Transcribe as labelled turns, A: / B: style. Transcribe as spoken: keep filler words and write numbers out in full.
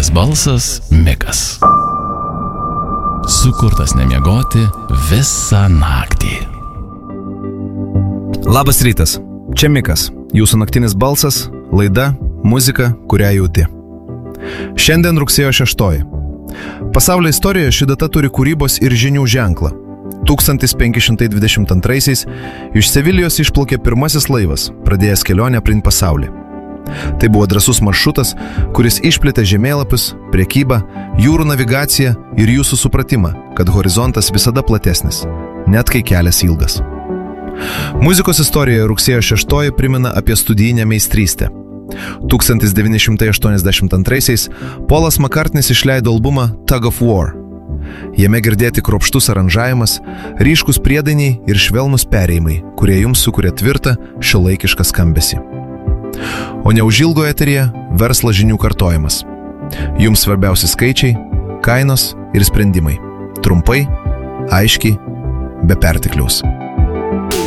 A: naktinis balsas Mikas. Sukurtas nemiegoti visą naktį.
B: Labas rytas, čia Mikas, jūsų naktinis balsas, laida, muzika, kurią jauti. Šiandien rugsėjo šeštoji. Pasaulio istorijoje ši data turi kūrybos ir žinių ženklą. tūkstantis penki šimtai dvidešimt antraisiais iš Sevilijos išplaukė pirmasis laivas, pradėjęs kelionę aplink pasaulį. Tai buvo drąsus maršrutas, kuris išplėtė žemėlapius, prekybą, jūrų navigaciją ir jūsų supratimą, kad horizontas visada platesnis, net kai kelias ilgas. Muzikos istorijoje rugsėjo šeštoji primena apie studijinę meistrystę. tūkstantis devyni šimtai aštuoniasdešimt antraisiais Polas Makartnis išleido albumą Tug of War. Jame girdėti kruopštus aranžavimas, ryškus priedainiai ir švelnus perėjimai, kurie jums sukuria tvirtą, šiuolaikišką skambesį. O neužilgo eteryje verslo žinių kartojimas. Jums svarbiausi skaičiai, kainos ir sprendimai. Trumpai, aiškiai, be pertekliaus.